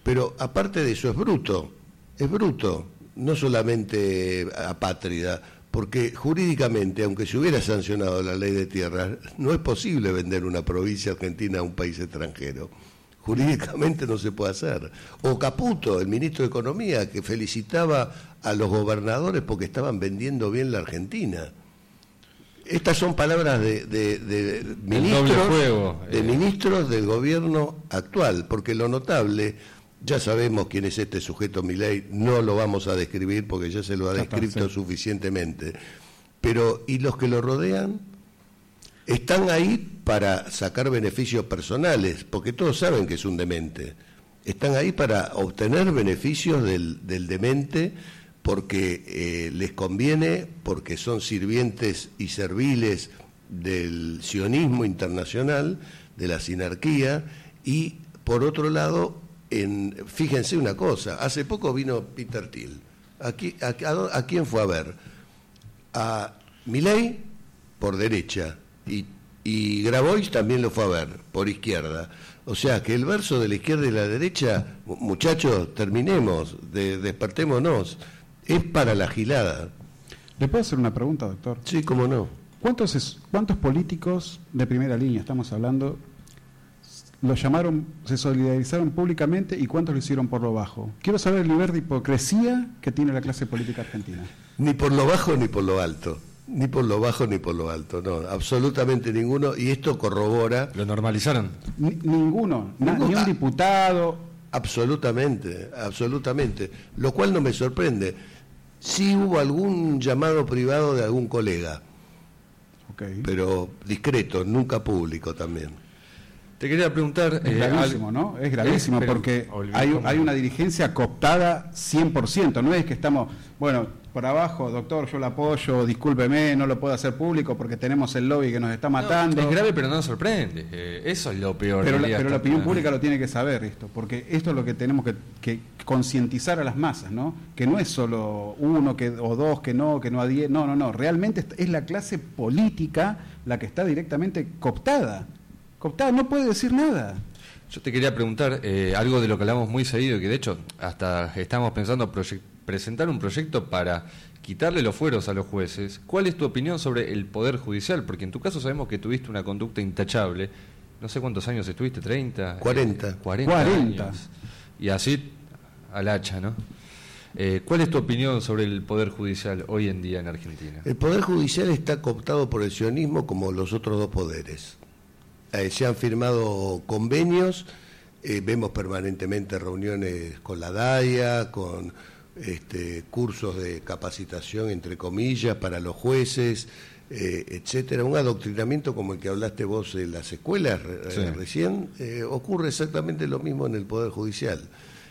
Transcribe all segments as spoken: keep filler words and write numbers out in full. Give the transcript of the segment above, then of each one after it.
Pero aparte de eso es bruto, es bruto, no solamente apátrida, porque jurídicamente, aunque se hubiera sancionado la ley de tierras, no es posible vender una provincia argentina a un país extranjero. Jurídicamente no se puede hacer. O Caputo, el ministro de Economía, que felicitaba a los gobernadores porque estaban vendiendo bien la Argentina. Estas son palabras de, de, de, ministros, juego, de eh. ministros del gobierno actual, porque lo notable, ya sabemos quién es este sujeto Milei, no lo vamos a describir porque ya se lo ha descrito suficientemente, pero ¿y los que lo rodean? Están ahí para sacar beneficios personales, porque todos saben que es un demente. Están ahí para obtener beneficios del, del demente porque eh, les conviene, porque son sirvientes y serviles del sionismo internacional, de la sinarquía, y por otro lado, en, fíjense una cosa, hace poco vino Peter Thiel. Aquí, a, a, ¿A quién fue a ver? A Milei por derecha, y, y Grabois también lo fue a ver por izquierda. O sea que el verso de la izquierda y la derecha, muchachos, terminemos, de, despertémonos, es para la gilada. ¿Le puedo hacer una pregunta, doctor? Sí, cómo no. ¿Cuántos, es, cuántos políticos de primera línea estamos hablando lo llamaron, se solidarizaron públicamente y cuántos lo hicieron por lo bajo? Quiero saber el nivel de hipocresía que tiene la clase política argentina. Ni por lo bajo ni por lo alto. Ni por lo bajo ni por lo alto, no, absolutamente ninguno, y esto corrobora... ¿Lo normalizaron? Ni, ninguno, na, ni un diputado... Absolutamente, absolutamente, lo cual no me sorprende. Sí hubo algún llamado privado de algún colega, okay, pero discreto, nunca público también. Te quería preguntar... Es eh, gravísimo, al... ¿no? Es gravísimo, eh, porque hay, hay una dirigencia cooptada cien por ciento, no es que estamos, bueno... por abajo, doctor, yo lo apoyo, discúlpeme, no lo puedo hacer público porque tenemos el lobby que nos está matando. No, es grave, pero no nos sorprende. Eh, eso es lo peor. Pero, la, pero la opinión pública lo tiene que saber esto, porque esto es lo que tenemos que, que concientizar a las masas, ¿no? Que no es solo uno que o dos que no, que no a diez, no, no, no. Realmente es la clase política la que está directamente cooptada. Cooptada, no puede decir nada. Yo te quería preguntar eh, algo de lo que hablamos muy seguido, que de hecho hasta estamos pensando proyect- presentar un proyecto para quitarle los fueros a los jueces. ¿Cuál es tu opinión sobre el Poder Judicial? Porque en tu caso sabemos que tuviste una conducta intachable. No sé cuántos años estuviste, ¿treinta? cuarenta. Eh, cuarenta, cuarenta años. Y así al hacha, ¿no? Eh, ¿Cuál es tu opinión sobre el Poder Judicial hoy en día en Argentina? El Poder Judicial está cooptado por el sionismo como los otros dos poderes. Eh, se han firmado convenios, eh, vemos permanentemente reuniones con la D A I A, con este, cursos de capacitación, entre comillas, para los jueces, eh, etcétera. Un adoctrinamiento como el que hablaste vos en las escuelas sí. eh, recién, eh, ocurre exactamente lo mismo en el Poder Judicial.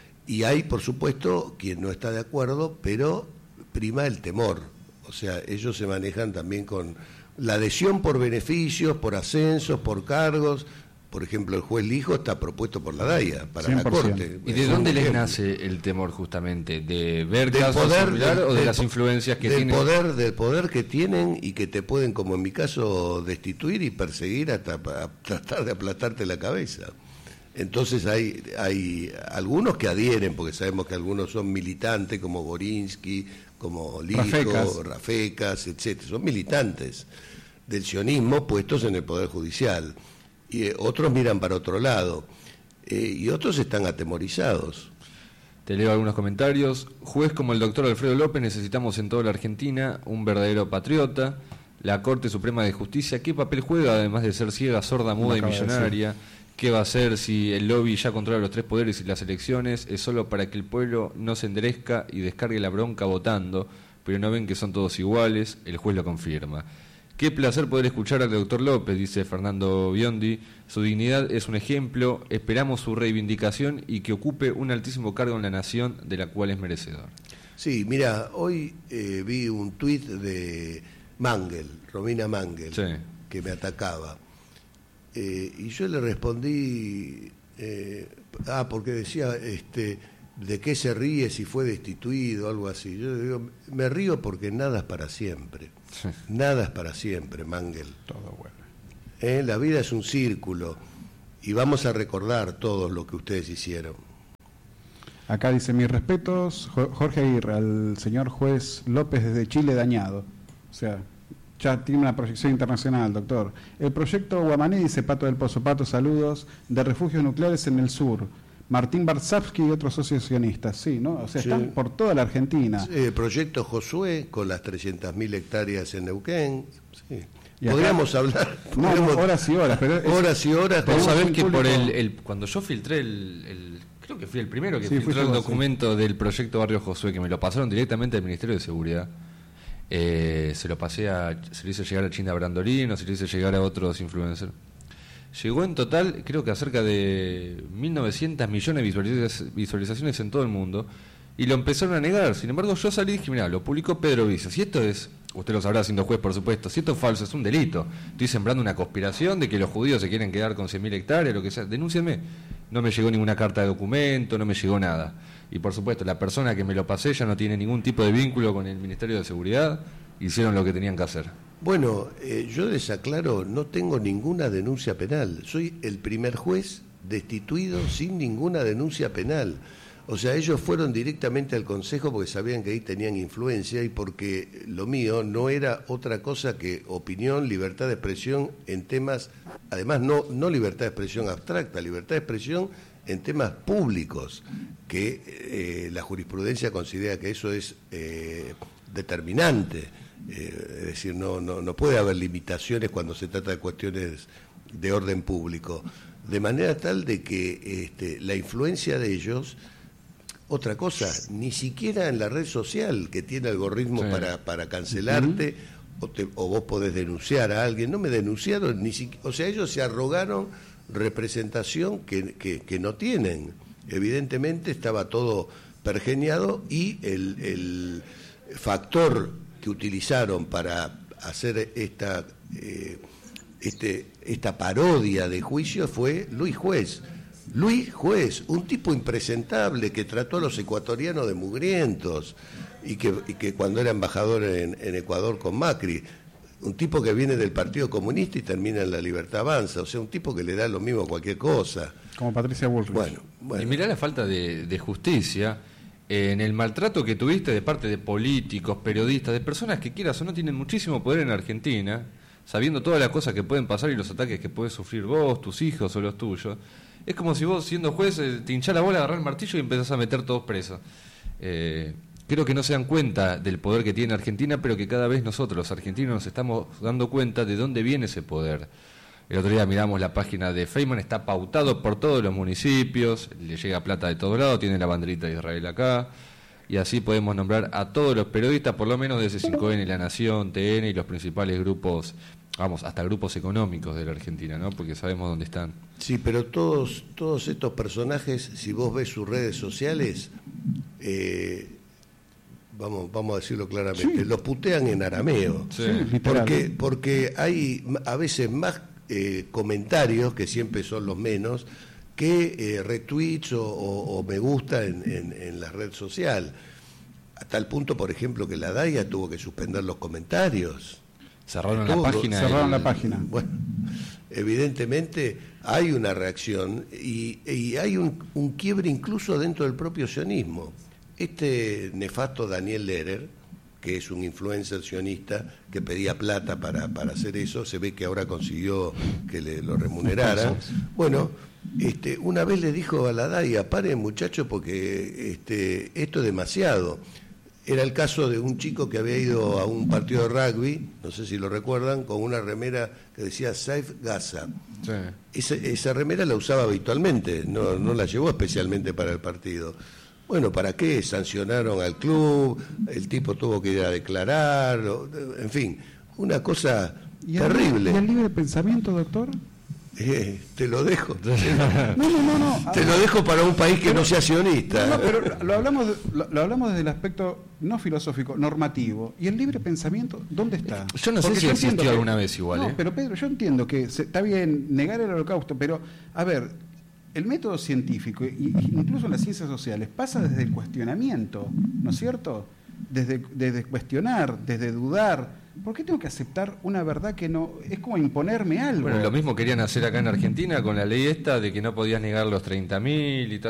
Y hay, por supuesto, quien no está de acuerdo, pero prima el temor. O sea, ellos se manejan también con... la adhesión por beneficios, por ascensos, por cargos. Por ejemplo, el juez Lijo está propuesto por la D A I A para cien por ciento. la Corte. ¿Y de dónde les nace el temor justamente? ¿De ver del casos poder, similar, o de del, las influencias que del tienen? Poder, del poder que tienen y que te pueden, como en mi caso, destituir y perseguir hasta a tratar de aplastarte la cabeza. Entonces hay, hay algunos que adhieren, porque sabemos que algunos son militantes, como Borinsky, como Lijo, Rafecas, Rafecas etcétera. Son militantes del sionismo puestos en el Poder Judicial. Y eh, otros miran para otro lado. Eh, y otros están atemorizados. Te leo algunos comentarios. Juez como el doctor Alfredo López necesitamos en toda la Argentina, un verdadero patriota. La Corte Suprema de Justicia, ¿qué papel juega además de ser ciega, sorda, muda y millonaria? ¿Qué va a hacer si el lobby ya controla los tres poderes y las elecciones? Es solo para que el pueblo no se enderezca y descargue la bronca votando, pero no ven que son todos iguales, el juez lo confirma. Qué placer poder escuchar al doctor López, dice Fernando Biondi. Su dignidad es un ejemplo, esperamos su reivindicación y que ocupe un altísimo cargo en la nación de la cual es merecedor. Sí, mira, hoy eh, vi un tuit de Mangel, Romina Mangel, sí, que me atacaba. Eh, y yo le respondí, eh, ah, porque decía, este, ¿de qué se ríe si fue destituido? Algo así. Yo le digo, me río porque nada es para siempre. Sí. Nada es para siempre, Mangel. Todo bueno. Eh, la vida es un círculo y vamos a recordar todo lo que ustedes hicieron. Acá dice, mis respetos, Jorge Aguirre, al señor juez López desde Chile dañado. O sea, ya tiene una proyección internacional, doctor. El proyecto Guamaní, dice Pato del Pozo, Pato, saludos, de refugios nucleares en el sur. Martín Barsavsky y otros socios sionistas, sí, ¿no? O sea, sí. Están por toda la Argentina. Sí, el proyecto Josué, con las trescientas mil hectáreas en Neuquén, sí. Podríamos acá, hablar no, podríamos, no, horas y horas pero es, horas y horas. Vos sabés que por el, el cuando yo filtré el, el creo que fui el primero que sí, filtró el documento sí. del proyecto Barrio Josué, que me lo pasaron directamente al Ministerio de Seguridad, eh, se lo pasé a se lo hice llegar a China Brandolino, se lo hice llegar a otros influencers. Llegó en total, creo que a cerca de mil novecientos millones de visualizaciones en todo el mundo, y lo empezaron a negar. Sin embargo, yo salí y dije, mirá, lo publicó Pedro Vicio. Si esto es, usted lo sabrá siendo juez, por supuesto, si esto es falso, es un delito. Estoy sembrando una conspiración de que los judíos se quieren quedar con cien mil hectáreas, lo que sea. Denúncienme. No me llegó ninguna carta de documento, no me llegó nada. Y por supuesto, la persona que me lo pasé ya no tiene ningún tipo de vínculo con el Ministerio de Seguridad. Hicieron lo que tenían que hacer. Bueno, eh, yo les aclaro, no tengo ninguna denuncia penal. Soy el primer juez destituido sin ninguna denuncia penal. O sea, ellos fueron directamente al Consejo porque sabían que ahí tenían influencia y porque lo mío no era otra cosa que opinión, libertad de expresión en temas, además no, no libertad de expresión abstracta, libertad de expresión en temas públicos, que eh, la jurisprudencia considera que eso es eh, determinante. Eh, es decir, no, no, no puede haber limitaciones cuando se trata de cuestiones de orden público. De manera tal de que este, la influencia de ellos... Otra cosa, ni siquiera en la red social que tiene algoritmos sí. para, para cancelarte uh-huh. o, te, o vos podés denunciar a alguien. No me denunciaron, ni siquiera, o sea, ellos se arrogaron representación que, que, que no tienen. Evidentemente estaba todo pergeñado y el, el factor que utilizaron para hacer esta, eh, este, esta parodia de juicio fue Luis Juez. Luis Juez, un tipo impresentable que trató a los ecuatorianos de mugrientos y que, y que cuando era embajador en, en Ecuador con Macri, un tipo que viene del Partido Comunista y termina en La Libertad Avanza, o sea, un tipo que le da lo mismo a cualquier cosa. Como Patricia Bullrich. Bueno, bueno. Y mirá la falta de, de justicia eh, en el maltrato que tuviste de parte de políticos, periodistas, de personas que quieras o no tienen muchísimo poder en Argentina, sabiendo todas las cosas que pueden pasar y los ataques que puedes sufrir vos, tus hijos o los tuyos. Es como si vos, siendo juez, te hinchás la bola, agarrás el martillo y empezás a meter todos presos. Eh, creo que no se dan cuenta del poder que tiene Argentina, pero que cada vez nosotros, los argentinos, nos estamos dando cuenta de dónde viene ese poder. El otro día miramos la página de Feynman, está pautado por todos los municipios, le llega plata de todos lados, tiene la banderita de Israel acá, y así podemos nombrar a todos los periodistas, por lo menos de C cinco N, La Nación, T N y los principales grupos, vamos, hasta grupos económicos de la Argentina, ¿no? Porque sabemos dónde están. Sí, pero todos todos estos personajes, si vos ves sus redes sociales, eh, vamos vamos a decirlo claramente, sí. los putean en arameo, sí, porque porque hay a veces más eh, comentarios, que siempre son los menos, que eh, retweets o, o, o me gusta en, en, en la red social. A tal punto, por ejemplo, que la D A I A tuvo que suspender los comentarios. Cerraron la página. Cerraron el... la página. Bueno, evidentemente hay una reacción y, y hay un, un quiebre incluso dentro del propio sionismo. Este nefasto Daniel Lehrer, que es un influencer sionista que pedía plata para, para hacer eso, se ve que ahora consiguió que le lo remuneraran. Bueno, este, una vez le dijo a la D A I A, paren muchachos porque este, esto es demasiado. Era el caso de un chico que había ido a un partido de rugby, no sé si lo recuerdan, con una remera que decía Safe Gaza. Sí. Esa, esa remera la usaba habitualmente, no, no la llevó especialmente para el partido. Bueno, ¿para qué? Sancionaron al club, el tipo tuvo que ir a declarar, en fin, una cosa ¿Y terrible. ¿Y el libre pensamiento, doctor? Eh, te lo dejo. No, no, no, no. Te lo dejo para un país que no sea sionista. No, no, pero lo hablamos, lo, lo hablamos desde el aspecto no filosófico, normativo. ¿Y el libre pensamiento dónde está? Yo no sé Porque si existió que, alguna vez igual. No, ¿eh? pero Pedro, yo entiendo que se, está bien negar el holocausto, pero, a ver, el método científico, y, incluso en las ciencias sociales, pasa desde el cuestionamiento, ¿no es cierto? Desde, desde cuestionar, desde dudar. ¿Por qué tengo que aceptar una verdad que no... Es como imponerme algo? Bueno, lo mismo querían hacer acá en Argentina con la ley esta de que no podías negar los treinta mil y tal.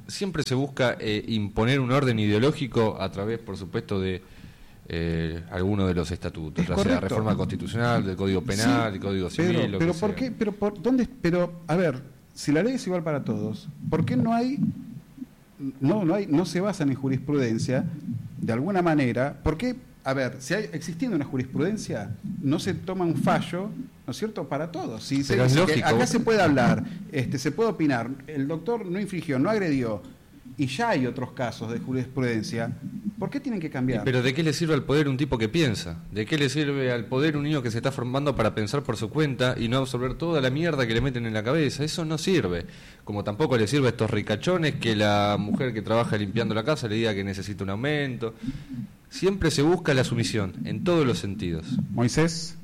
siempre se busca eh, imponer un orden ideológico a través, por supuesto, de eh, alguno de los estatutos, es ya correcto. sea reforma constitucional, del Código Penal, Sí, del Código Civil, pero, lo pero que ¿por sea. qué? Pero, por, ¿dónde? Pero, a ver, si la ley es igual para todos, ¿por qué no hay, no, no hay, no se basan en jurisprudencia de alguna manera? ¿Por qué? A ver, si hay existiendo una jurisprudencia, no se toma un fallo, ¿no es cierto?, para todos. Si se Pero es dice que lógico. acá se puede hablar, este, se puede opinar, el doctor no infringió, no agredió, y ya hay otros casos de jurisprudencia, ¿por qué tienen que cambiar? Pero ¿de qué le sirve al poder un tipo que piensa? ¿De qué le sirve al poder un niño que se está formando para pensar por su cuenta y no absorber toda la mierda que le meten en la cabeza? Eso no sirve. Como tampoco le sirve a estos ricachones que la mujer que trabaja limpiando la casa le diga que necesita un aumento. Siempre se busca la sumisión, en todos los sentidos. Moisés.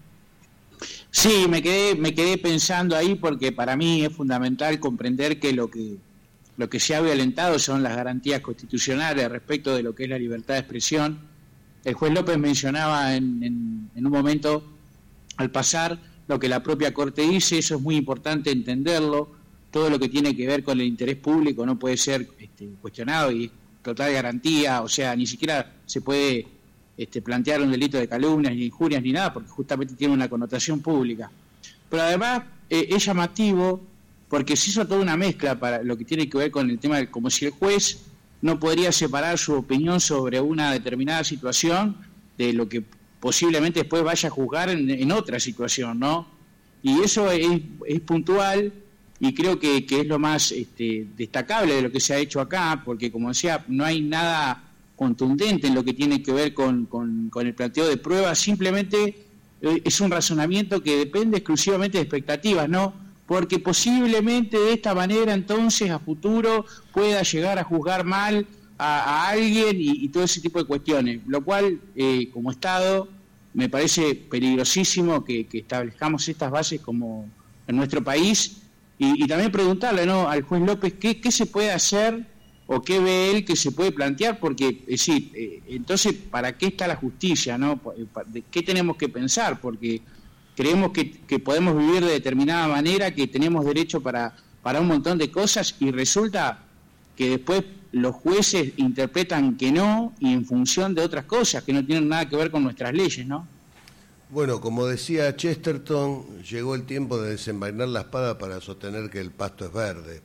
Sí, me quedé, me quedé pensando ahí porque para mí es fundamental comprender que lo que lo que se ha violentado son las garantías constitucionales respecto de lo que es la libertad de expresión. El juez López mencionaba en, en, en un momento, al pasar, lo que la propia Corte dice, eso es muy importante entenderlo, todo lo que tiene que ver con el interés público no puede ser este, cuestionado y total garantía, o sea, ni siquiera se puede este, plantear un delito de calumnias, ni injurias, ni nada, porque justamente tiene una connotación pública. Pero además eh, es llamativo porque se hizo toda una mezcla para lo que tiene que ver con el tema de como si el juez no podría separar su opinión sobre una determinada situación de lo que posiblemente después vaya a juzgar en, en otra situación, ¿no? Y eso es, es puntual y creo que, que es lo más este, destacable de lo que se ha hecho acá, porque como decía, no hay nada contundente en lo que tiene que ver con, con, con el planteo de pruebas, simplemente eh, es un razonamiento que depende exclusivamente de expectativas, ¿no? Porque posiblemente de esta manera entonces a futuro pueda llegar a juzgar mal a, a alguien y, y todo ese tipo de cuestiones, lo cual eh, como Estado me parece peligrosísimo que, que establezcamos estas bases como en nuestro país y, y también preguntarle, ¿no?, al juez López qué, qué se puede hacer o qué ve él que se puede plantear, porque es decir, eh, entonces ¿para qué está la justicia, no? ¿De qué tenemos que pensar? Porque creemos que, que podemos vivir de determinada manera, que tenemos derecho para, para un montón de cosas y resulta que después los jueces interpretan que no y en función de otras cosas que no tienen nada que ver con nuestras leyes, ¿no? Bueno, como decía Chesterton, llegó el tiempo de desenvainar la espada para sostener que el pasto es verde.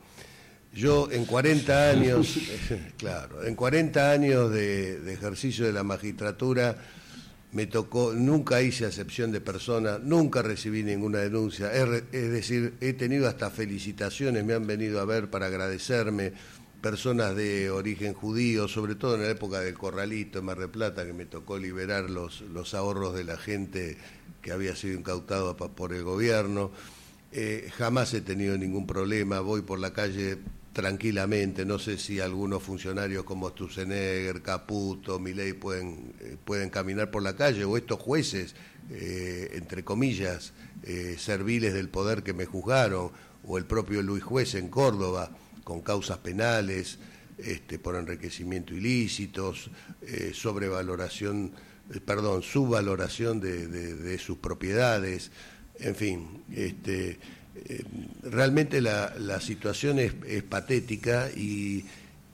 Yo en cuarenta años, claro, en cuarenta años de, de ejercicio de la magistratura, me tocó, nunca hice acepción de persona, nunca recibí ninguna denuncia, es, es decir, he tenido hasta felicitaciones, me han venido a ver para agradecerme, personas de origen judío, sobre todo en la época del Corralito en Mar del Plata, que me tocó liberar los, los ahorros de la gente que había sido incautada por el gobierno. Eh, jamás he tenido ningún problema, voy por la calle tranquilamente, no sé si algunos funcionarios como Sturzenegger, Caputo, Milei pueden, eh, pueden caminar por la calle, o estos jueces, eh, entre comillas, eh, serviles del poder que me juzgaron, o el propio Luis Juez en Córdoba, con causas penales, este, por enriquecimiento ilícitos, eh, sobrevaloración, eh, perdón, subvaloración de, de, de sus propiedades, en fin, este... Eh, realmente la, la situación es, es patética y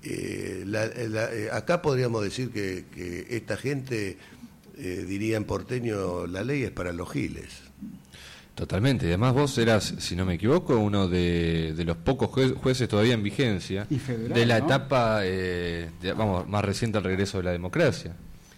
eh, la, la, eh, acá podríamos decir que, que esta gente, eh, diría en porteño, la ley es para los giles. Totalmente, y además vos eras, si no me equivoco, uno de, de los pocos jue- jueces todavía en vigencia Y federal, de la ¿no? etapa eh, de- vamos, más reciente al regreso de la democracia.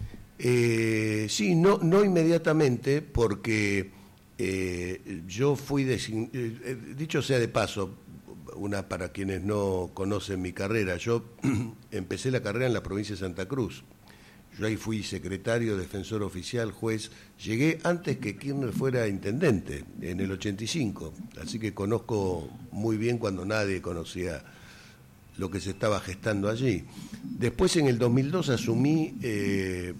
Eh, sí, no, no inmediatamente, porque Eh, yo fui, design... eh, dicho sea de paso, una para quienes no conocen mi carrera, yo empecé la carrera en la provincia de Santa Cruz. Yo ahí fui secretario, defensor oficial, juez. Llegué antes que Kirchner fuera intendente, en el ochenta y cinco, así que conozco muy bien cuando nadie conocía lo que se estaba gestando allí. Después, en el dos mil dos, asumí... Eh,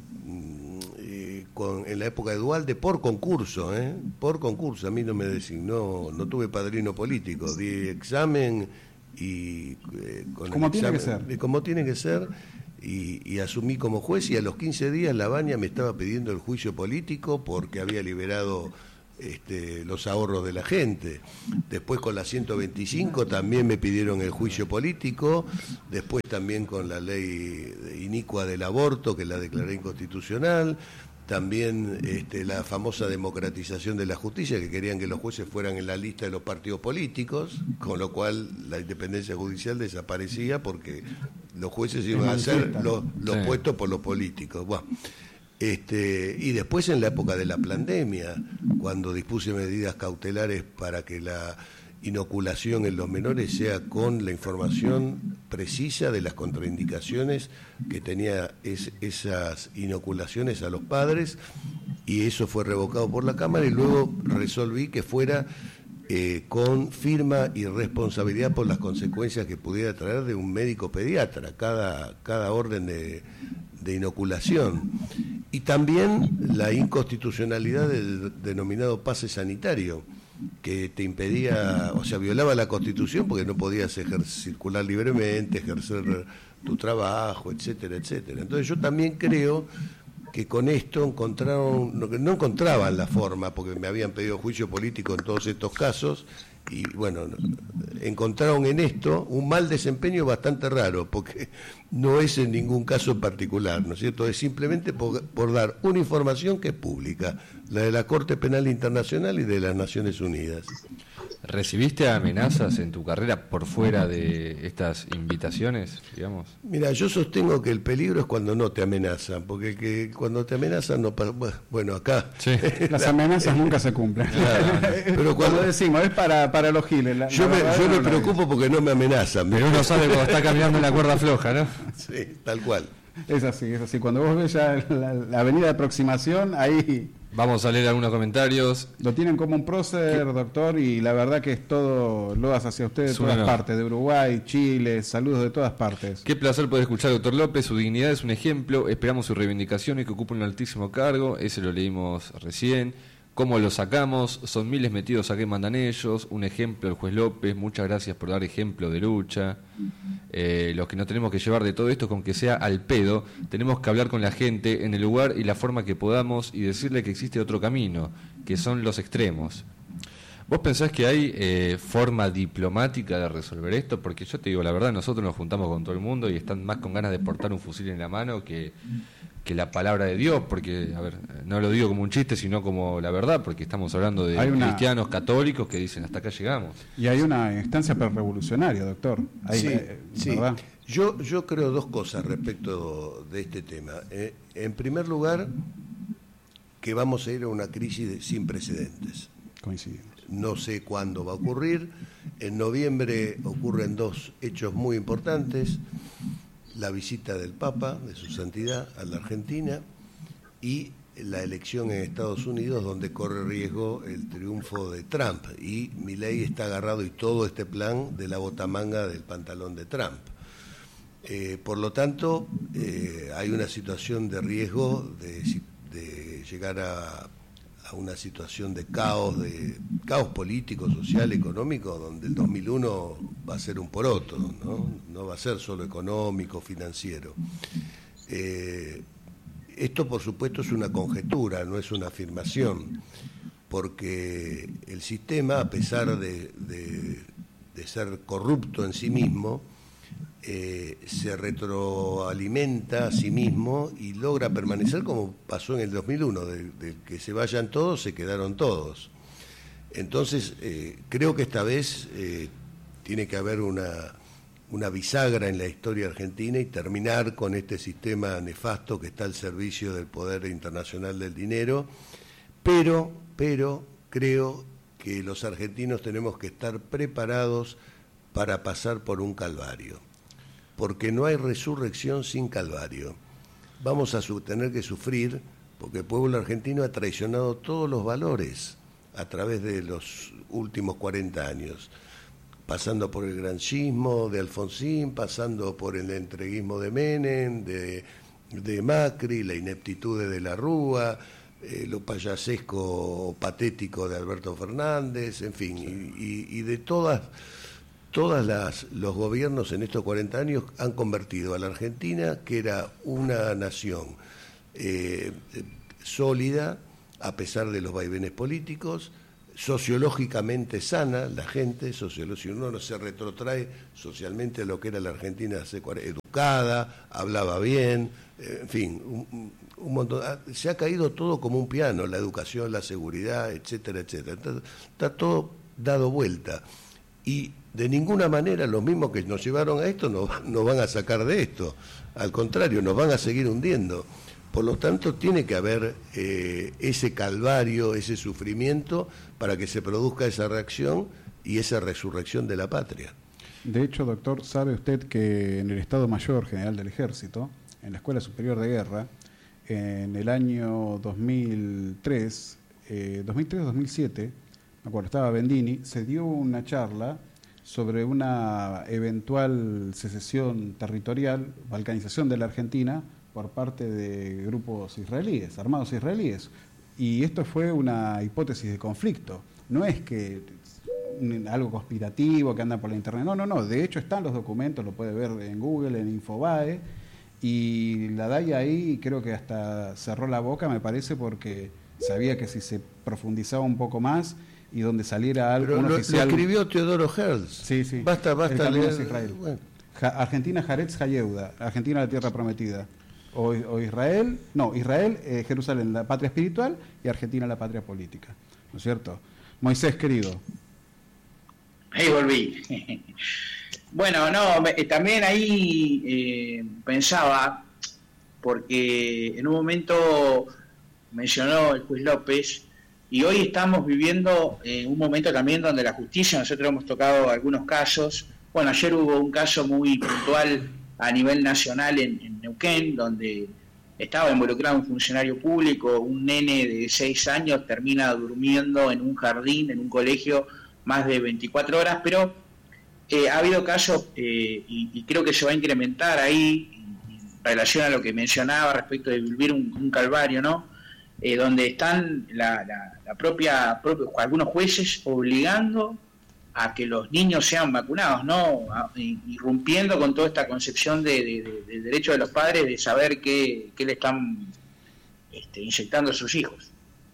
Con, en la época de Duhalde por concurso, ¿eh? por concurso, a mí no me designó, no tuve padrino político, di examen y eh, con como el tiene examen, que ser, como tiene que ser y, y asumí como juez y a los quince días la Baña me estaba pidiendo el juicio político porque había liberado este, los ahorros de la gente. Después con la ciento veinticinco también me pidieron el juicio político, después también con la ley inicua del aborto, que la declaré inconstitucional, también este, la famosa democratización de la justicia, que querían que los jueces fueran en la lista de los partidos políticos, con lo cual la independencia judicial desaparecía porque los jueces iban a ser los, los sí. puestos por los políticos. Bueno, este, y después en la época de la pandemia, cuando dispuse medidas cautelares para que la inoculación en los menores sea con la información precisa de las contraindicaciones que tenía es, esas inoculaciones a los padres, y eso fue revocado por la Cámara, y luego resolví que fuera eh, con firma y responsabilidad por las consecuencias que pudiera traer de un médico pediatra cada, cada orden de, de inoculación. Y también la inconstitucionalidad del denominado pase sanitario, que te impedía, o sea, violaba la Constitución porque no podías ejer- circular libremente, ejercer tu trabajo, etcétera, etcétera. Entonces yo también creo que con esto encontraron, no, no encontraban la forma, porque me habían pedido juicio político en todos estos casos, y bueno, encontraron en esto un mal desempeño bastante raro, porque no es en ningún caso particular, ¿no es cierto? Es simplemente por, por dar una información que es pública, la de la Corte Penal Internacional y de las Naciones Unidas. ¿Recibiste amenazas en tu carrera por fuera de estas invitaciones, digamos? Mira, yo sostengo que el peligro es cuando no te amenazan, porque que cuando te amenazan no pasa. Bueno, acá sí. Las amenazas nunca se cumplen. Claro. Pero cuando decimos es para para los giles. La, yo la me, yo me no preocupo porque no me amenazan. Pero uno sabe cuando está cambiando la cuerda floja, ¿no? Sí, tal cual. Es así, es así. Cuando vos ves ya la, la avenida de aproximación, ahí... Vamos a leer algunos comentarios. Lo tienen como un prócer, ¿Qué? doctor, y la verdad que es todo loas hacia usted de todas partes, de Uruguay, Chile, saludos de todas partes. Qué placer poder escuchar al doctor López, su dignidad es un ejemplo, esperamos su reivindicación y que ocupe un altísimo cargo, ese lo leímos recién. ¿Cómo lo sacamos? Son miles metidos a qué mandan ellos. Un ejemplo, el juez López. Muchas gracias por dar ejemplo de lucha. Eh, los que no tenemos que llevar de todo esto con que sea al pedo, tenemos que hablar con la gente en el lugar y la forma que podamos y decirle que existe otro camino, que son los extremos. ¿Vos pensás que hay eh, forma diplomática de resolver esto? Porque yo te digo la verdad, nosotros nos juntamos con todo el mundo y están más con ganas de portar un fusil en la mano que... que la palabra de Dios, porque, a ver, no lo digo como un chiste, sino como la verdad, porque estamos hablando de una... cristianos católicos que dicen hasta acá llegamos. Y hay una instancia revolucionaria, doctor. Hay, sí, eh, sí. ¿verdad? Yo, yo creo dos cosas respecto de este tema. Eh, en primer lugar, que vamos a ir a una crisis de, sin precedentes. Coincidimos. No sé cuándo va a ocurrir. En noviembre ocurren dos hechos muy importantes. La visita del Papa, de su santidad, a la Argentina, y la elección en Estados Unidos, donde corre riesgo el triunfo de Trump, y Milei está agarrado, y todo este plan, de la botamanga del pantalón de Trump. Eh, por lo tanto, eh, hay una situación de riesgo de, de llegar a, a una situación de caos, de caos político, social, económico, donde el dos mil uno va a ser un poroto, ¿no? No va a ser solo económico, financiero. Eh, esto, por supuesto, es una conjetura, no es una afirmación, porque el sistema, a pesar de, de, de ser corrupto en sí mismo, eh, se retroalimenta a sí mismo y logra permanecer como pasó en el dos mil uno, de, de que se vayan todos, se quedaron todos. Entonces, eh, creo que esta vez eh, tiene que haber una, una bisagra en la historia argentina y terminar con este sistema nefasto que está al servicio del poder internacional del dinero, pero, pero creo que los argentinos tenemos que estar preparados para pasar por un calvario, porque no hay resurrección sin calvario. Vamos a su, tener que sufrir, porque el pueblo argentino ha traicionado todos los valores a través de los últimos cuarenta años, pasando por el granjismo de Alfonsín, pasando por el entreguismo de Menem, de, de Macri, la ineptitud de De la Rúa, eh, lo payasesco patético de Alberto Fernández, en fin, y, y, y de todas... Todos los gobiernos en estos cuarenta años han convertido a la Argentina, que era una nación eh, sólida, a pesar de los vaivenes políticos, sociológicamente sana la gente, sociolo- si uno no se retrotrae socialmente a lo que era la Argentina hace cuarenta, educada, hablaba bien, eh, en fin, un, un montón, se ha caído todo como un piano, la educación, la seguridad, etcétera, etcétera, está, está todo dado vuelta, y de ninguna manera los mismos que nos llevaron a esto nos, nos van a sacar de esto, al contrario, nos van a seguir hundiendo. Por lo tanto, tiene que haber eh, ese calvario, ese sufrimiento, para que se produzca esa reacción y esa resurrección de la patria. De hecho, doctor, ¿sabe usted que en el Estado Mayor General del Ejército, en la Escuela Superior de Guerra, en el año dos mil tres, eh, dos mil tres dos mil siete, me acuerdo, estaba Bendini, se dio una charla sobre una eventual secesión territorial, balcanización de la Argentina, por parte de grupos israelíes, armados israelíes. Y esto fue una hipótesis de conflicto. No es que algo conspirativo que anda por la internet. No, no, no. De hecho están los documentos, lo puede ver en Google, en Infobae. Y la D A I ahí creo que hasta cerró la boca, me parece, porque sabía que si se profundizaba un poco más y donde saliera algo Pero lo, oficial... lo escribió Teodoro Herz. Sí, sí. Basta, basta leer... Israel. Bueno. Ja, Argentina, Haaretz Hayeuda. Argentina, la tierra prometida. O, o Israel, no, Israel, eh, Jerusalén, la patria espiritual, y Argentina, la patria política. ¿No es cierto? Moisés, querido. Ahí volví. Bueno, no, me, también ahí eh, pensaba, porque en un momento mencionó el juez López, y hoy estamos viviendo eh, un momento también donde la justicia, nosotros hemos tocado algunos casos. Bueno, ayer hubo un caso muy puntual a nivel nacional en, en Neuquén, donde estaba involucrado un funcionario público, un nene de seis años termina durmiendo en un jardín, en un colegio, más de veinticuatro horas, pero eh, ha habido casos, eh, y, y creo que se va a incrementar ahí, en relación a lo que mencionaba respecto de vivir un, un calvario, ¿no? Eh, donde están la, la, la propia, propio, algunos jueces obligando a que los niños sean vacunados, ¿no? Irrumpiendo con toda esta concepción de, de, de, de derecho de los padres de saber qué, qué le están este, inyectando a sus hijos.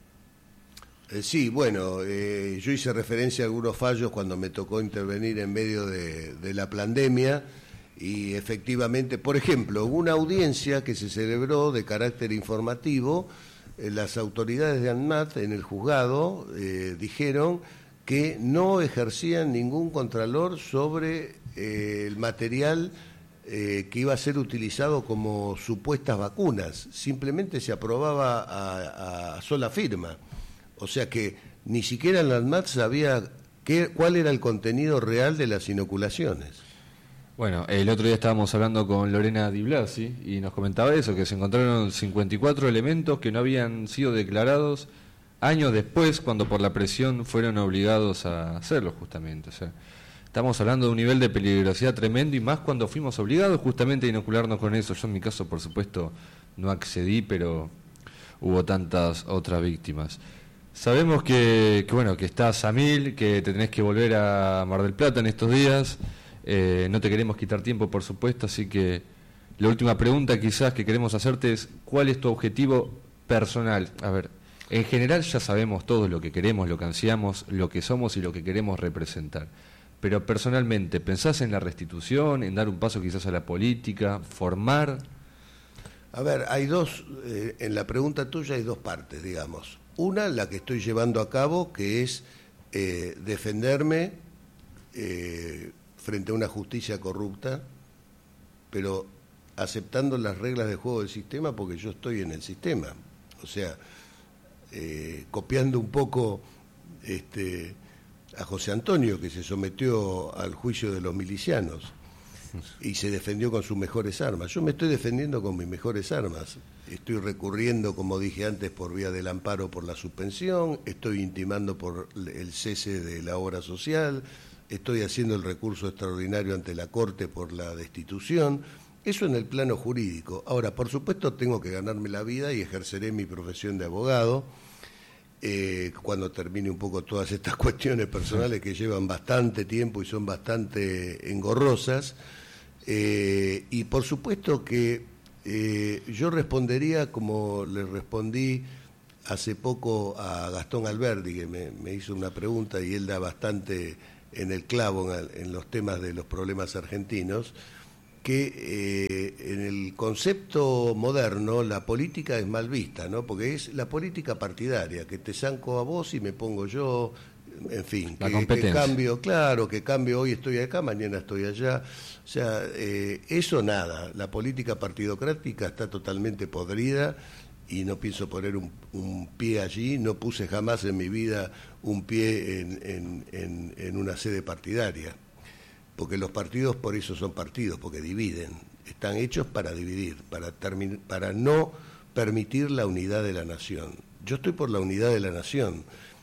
Eh, sí, bueno, eh, yo hice referencia a algunos fallos cuando me tocó intervenir en medio de, de la pandemia, y efectivamente, por ejemplo, hubo una audiencia que se celebró de carácter informativo, eh, las autoridades de ANMAT en el juzgado eh, dijeron que no ejercían ningún contralor sobre eh, el material eh, que iba a ser utilizado como supuestas vacunas. Simplemente se aprobaba a, a sola firma. O sea que ni siquiera la ANMAT sabía qué, cuál era el contenido real de las inoculaciones. Bueno, el otro día estábamos hablando con Lorena Di Blasi y nos comentaba eso, que se encontraron cincuenta y cuatro elementos que no habían sido declarados años después, cuando por la presión fueron obligados a hacerlo justamente. O sea, estamos hablando de un nivel de peligrosidad tremendo, y más cuando fuimos obligados justamente a inocularnos con eso. Yo en mi caso, por supuesto, no accedí, pero hubo tantas otras víctimas. Sabemos que, que bueno, que estás a mil, que te tenés que volver a Mar del Plata en estos días. Eh, no te queremos quitar tiempo, por supuesto, así que la última pregunta quizás que queremos hacerte es: ¿cuál es tu objetivo personal? A ver, en general ya sabemos todo lo que queremos, lo que ansiamos, lo que somos y lo que queremos representar. Pero personalmente, ¿pensás en la restitución, en dar un paso quizás a la política, formar? A ver, hay dos, eh, en la pregunta tuya hay dos partes, digamos. Una, la que estoy llevando a cabo, que es eh, defenderme eh, frente a una justicia corrupta, pero aceptando las reglas de juego del sistema, porque yo estoy en el sistema. O sea, eh, copiando un poco este, a José Antonio, que se sometió al juicio de los milicianos y se defendió con sus mejores armas. Yo me estoy defendiendo con mis mejores armas. Estoy recurriendo, como dije antes, por vía del amparo por la suspensión, estoy intimando por el cese de la obra social, estoy haciendo el recurso extraordinario ante la Corte por la destitución. Eso en el plano jurídico. Ahora, por supuesto, tengo que ganarme la vida y ejerceré mi profesión de abogado eh, cuando termine un poco todas estas cuestiones personales que llevan bastante tiempo y son bastante engorrosas. Eh, y por supuesto que eh, yo respondería como le respondí hace poco a Gastón Alberdi, que me, me hizo una pregunta y él da bastante en el clavo en, en los temas de los problemas argentinos, que eh, en el concepto moderno la política es mal vista, ¿no? Porque es la política partidaria, que te zanco a vos y me pongo yo, en fin, que, que cambio, claro, que cambio, hoy estoy acá, mañana estoy allá. O sea, eh, eso nada, la política partidocrática está totalmente podrida y no pienso poner un, un pie allí, no puse jamás en mi vida un pie en, en, en, en una sede partidaria, porque los partidos por eso son partidos, porque dividen, están hechos para dividir, para, termin- para no permitir la unidad de la nación. Yo estoy por la unidad de la nación,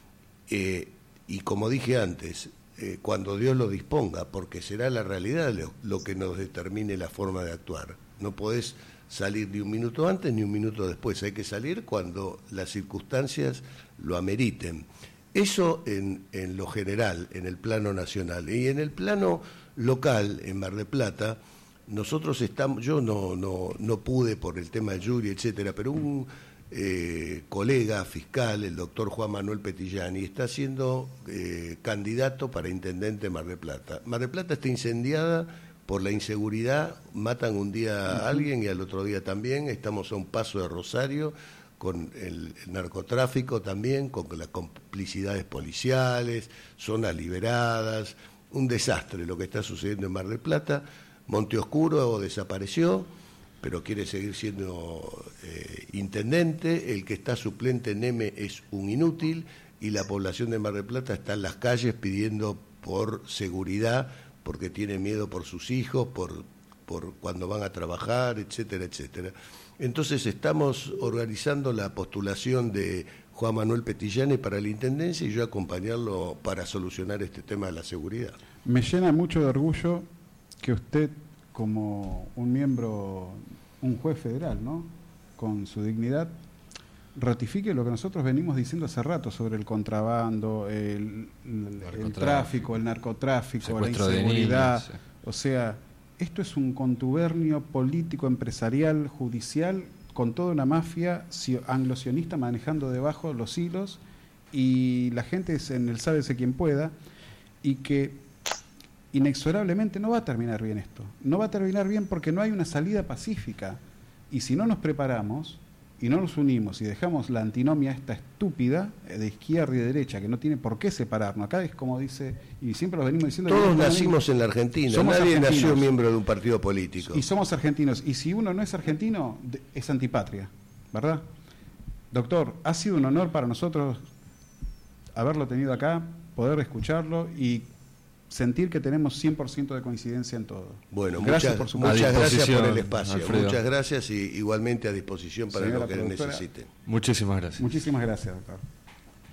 eh, y como dije antes, eh, cuando Dios lo disponga, porque será la realidad lo, lo que nos determine la forma de actuar. No podés salir ni un minuto antes ni un minuto después, hay que salir cuando las circunstancias lo ameriten. Eso en, en lo general, en el plano nacional. Y en el plano local, en Mar del Plata, nosotros estamos, yo no, no, no pude por el tema de jury, etcétera, pero un eh, colega fiscal, el doctor Juan Manuel Petillani, está siendo eh, candidato para intendente de Mar del Plata. Mar del Plata está incendiada por la inseguridad, matan un día a alguien y al otro día también, estamos a un paso de Rosario, con el, el narcotráfico también, con las complicidades policiales, zonas liberadas, un desastre lo que está sucediendo en Mar del Plata. Monteoscuro desapareció, pero quiere seguir siendo eh, intendente, el que está suplente en Neme es un inútil y la población de Mar del Plata está en las calles pidiendo por seguridad, porque tiene miedo por sus hijos, por, por cuando van a trabajar, etcétera, etcétera. Entonces estamos organizando la postulación de Juan Manuel Petillani para la intendencia y yo acompañarlo para solucionar este tema de la seguridad. Me llena mucho de orgullo que usted, como un miembro, un juez federal, ¿no?, con su dignidad, ratifique lo que nosotros venimos diciendo hace rato sobre el contrabando, el, el, el tráfico, el narcotráfico, la inseguridad. Niños, sí. O sea, esto es un contubernio político, empresarial, judicial, con toda una mafia anglo-sionista manejando debajo los hilos, y la gente es en el sálvese quien pueda, y que inexorablemente no va a terminar bien esto. No va a terminar bien porque no hay una salida pacífica. Y si no nos preparamos y no nos unimos y dejamos la antinomia esta estúpida de izquierda y de derecha, que no tiene por qué separarnos. Acá es como dice, y siempre lo venimos diciendo... Todos nacimos en la Argentina, somos nadie argentinos. Nació miembro de un partido político. Y somos argentinos, y si uno no es argentino, es antipatria, ¿verdad? Doctor, ha sido un honor para nosotros haberlo tenido acá, poder escucharlo y sentir que tenemos cien por ciento de coincidencia en todo. Bueno, gracias muchas, por su muchas gracias por el espacio. Alfredo. Muchas gracias y igualmente a disposición para Señora lo que necesiten. Muchísimas gracias. Muchísimas gracias, doctor.